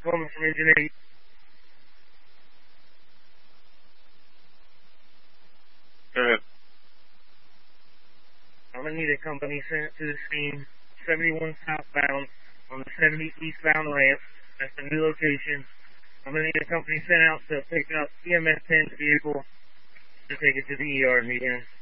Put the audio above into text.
Coleman from Engineer. Good. I'm going to need a company sent to the scene, 71 southbound on the 70 eastbound ramp. That's the new location. I'm going to need a company sent out to pick up EMS 10's vehicle to take it to the ER and meet him.